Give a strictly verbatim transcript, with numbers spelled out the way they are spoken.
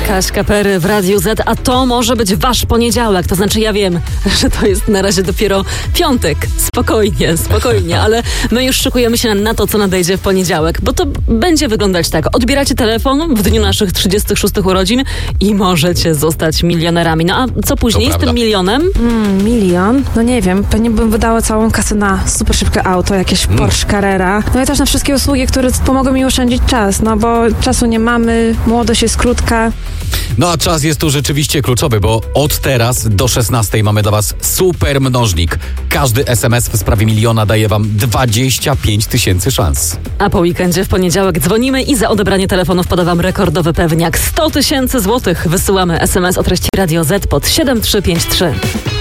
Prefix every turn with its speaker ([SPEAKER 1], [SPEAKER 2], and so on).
[SPEAKER 1] Kaśka Pery w Radiu Z, a to może być wasz poniedziałek. To znaczy ja wiem, że to jest na razie dopiero piątek. Spokojnie, spokojnie, ale my już szykujemy się na to, co nadejdzie w poniedziałek, bo to będzie wyglądać tak. Odbieracie telefon w dniu naszych trzydziestych szóstych urodzin i możecie zostać milionerami. No a co później z tym milionem?
[SPEAKER 2] Mm, milion? No nie wiem, pewnie bym wydała całą kasę na super szybkie auto, jakieś mm. Porsche Carrera. No i też na wszystkie usługi, które pomogą mi oszczędzić czas, no bo czasu nie mamy, młodość jest krótka.
[SPEAKER 3] No a czas jest tu rzeczywiście kluczowy, bo od teraz do szesnastej mamy dla was super mnożnik. Każdy es em es w sprawie miliona daje wam dwadzieścia pięć tysięcy szans.
[SPEAKER 1] A po weekendzie w poniedziałek dzwonimy i za odebranie telefonu wpada wam rekordowy pewniak. sto tysięcy złotych wysyłamy es em es o treści Radio Z pod siedem trzy pięć trzy.